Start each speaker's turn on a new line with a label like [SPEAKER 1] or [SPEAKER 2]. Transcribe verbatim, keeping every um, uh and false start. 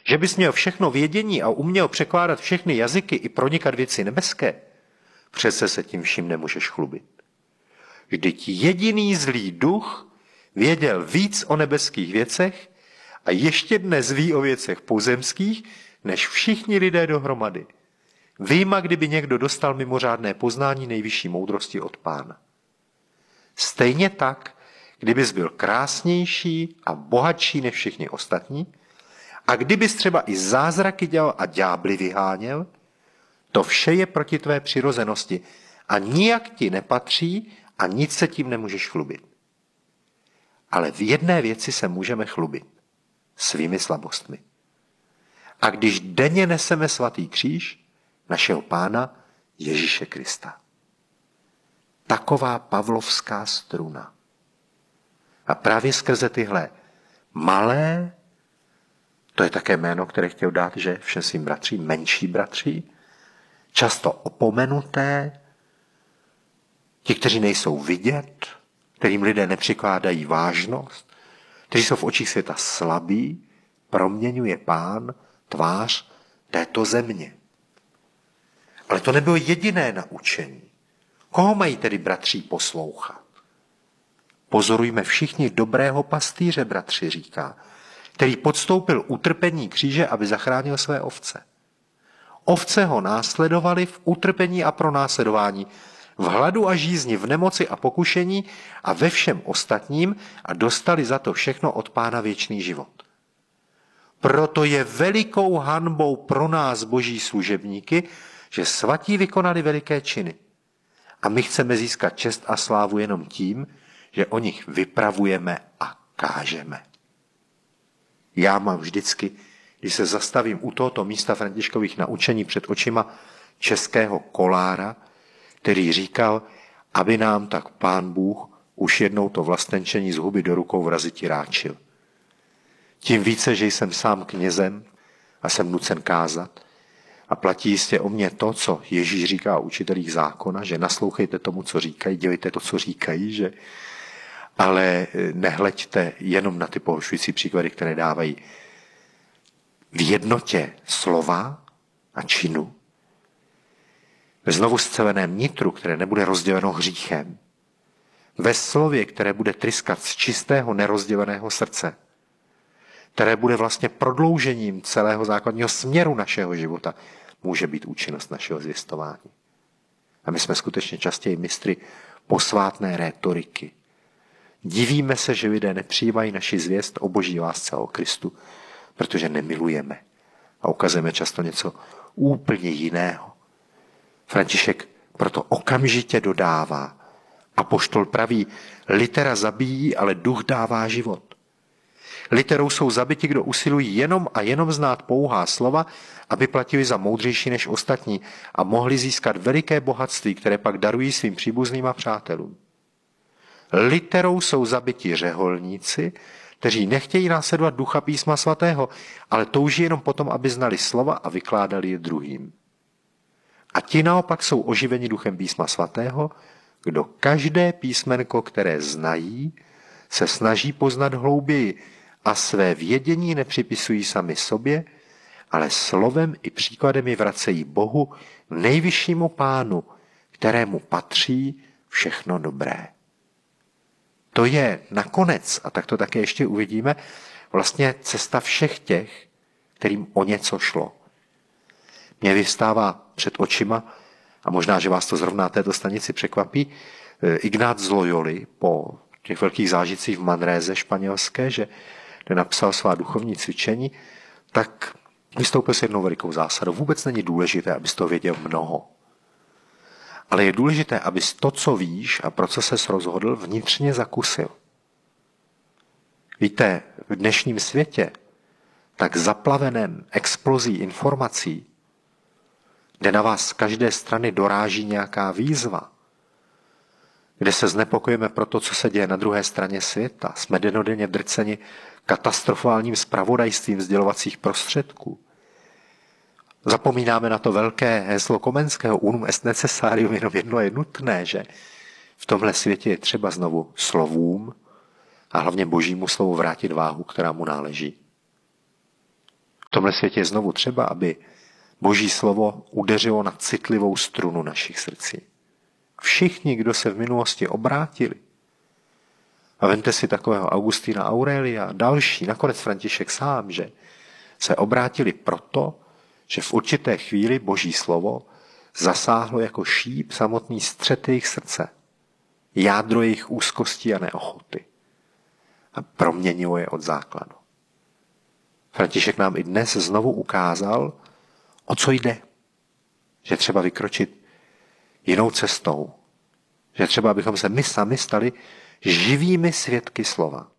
[SPEAKER 1] Že bys měl všechno vědění a uměl překládat všechny jazyky i pronikat věci nebeské, přece se tím vším nemůžeš chlubit. Vždyť jediný zlý duch věděl víc o nebeských věcech a ještě dnes ví o věcech pozemských, než všichni lidé dohromady. Vyjma, kdyby někdo dostal mimořádné poznání nejvyšší moudrosti od Pána. Stejně tak, kdybys byl krásnější a bohatší než všichni ostatní, a kdybys třeba i zázraky dělal a ďábly vyháněl, to vše je proti tvé přirozenosti a nijak ti nepatří a nic se tím nemůžeš chlubit. Ale v jedné věci se můžeme chlubit. Svými slabostmi. A když denně neseme svatý kříž našeho Pána Ježíše Krista. Taková pavlovská struna. A právě skrze tyhle malé, to je také jméno, které chtěl dát, že všem svým bratřím, menší bratři, často opomenuté, ti, kteří nejsou vidět, kterým lidé nepřikládají vážnost, kteří jsou v očích světa slabí, proměňuje Pán tvář této země. Ale to nebylo jediné naučení. Koho mají tedy bratři poslouchat? Pozorujme všichni dobrého pastýře, bratři, říká, který podstoupil utrpení kříže, aby zachránil své ovce. Ovce ho následovali v utrpení a pronásledování, v hladu a žízni, v nemoci a pokušení a ve všem ostatním a dostali za to všechno od Pána věčný život. Proto je velikou hanbou pro nás, boží služebníky, že svatí vykonali veliké činy. A my chceme získat čest a slávu jenom tím, že o nich vypravujeme a kážeme. Já mám vždycky, když se zastavím u tohoto místa Františkových naučení před očima českého kolára, který říkal, aby nám tak Pán Bůh už jednou to vlastenčení z huby do rukou vraziti ráčil. Tím více, že jsem sám knězem a jsem nucen kázat a platí jistě o mě to, co Ježíš říká o učitelích zákona, že naslouchejte tomu, co říkají, dělejte to, co říkají, že ale nehleďte jenom na ty pohoršující příklady, které dávají v jednotě slova a činu, ve znovu zceleném nitru, které nebude rozděleno hříchem, ve slově, které bude tryskat z čistého nerozděleného srdce, které bude vlastně prodloužením celého základního směru našeho života, může být účinnost našeho zvěstování. A my jsme skutečně častěji mistry posvátné rétoriky. Divíme se, že lidé nepřijímají naši zvěst o boží lásce a o Kristu, protože nemilujeme a ukazujeme často něco úplně jiného. František proto okamžitě dodává, apoštol praví, litera zabíjí, ale duch dává život. Literou jsou zabiti, kdo usilují jenom a jenom znát pouhá slova, aby platili za moudřejší než ostatní a mohli získat veliké bohatství, které pak darují svým příbuzným a přátelům. Literou jsou zabiti řeholníci, kteří nechtějí následovat ducha písma svatého, ale touží jenom potom, aby znali slova a vykládali je druhým. A ti naopak jsou oživeni duchem písma svatého, kdo každé písmenko, které znají, se snaží poznat hlouběji a své vědění nepřipisují sami sobě, ale slovem i příkladem je vracejí Bohu, nejvyššímu Pánu, kterému patří všechno dobré. To je nakonec, a tak to také ještě uvidíme, vlastně cesta všech těch, kterým o něco šlo. Mně vyvstává před očima, a možná, že vás to zrovna na této stanici překvapí, Ignác z Loyoli po těch velkých zážitcích v Manréze španělské, že napsal svá duchovní cvičení, tak vystoupil s jednou velikou zásadou. Vůbec není důležité, abys to věděl mnoho. Ale je důležité, abys to, co víš a pro co ses rozhodl, vnitřně zakusil. Víte, v dnešním světě, tak zaplaveném explozí informací, kde na vás z každé strany doráží nějaká výzva, kde se znepokojíme pro to, co se děje na druhé straně světa, jsme dennodenně drceni katastrofálním zpravodajstvím sdělovacích prostředků. Zapomínáme na to velké heslo Komenského unum est necessarium, jenom jedno je nutné, že v tomhle světě je třeba znovu slovům a hlavně božímu slovu vrátit váhu, která mu náleží. To tomhle světě je znovu třeba, aby Boží slovo udeřilo na citlivou strunu našich srdcí. Všichni, kdo se v minulosti obrátili, a vemte si takového Augustína Aurelia a další, nakonec František sám, že se obrátili proto, že v určité chvíli Boží slovo zasáhlo jako šíp samotný střed jejich srdce, jádro jejich úzkosti a neochoty a proměnilo je od základu. František nám i dnes znovu ukázal, o co jde. Že třeba vykročit jinou cestou. Že třeba abychom se my sami stali živými svědky slova.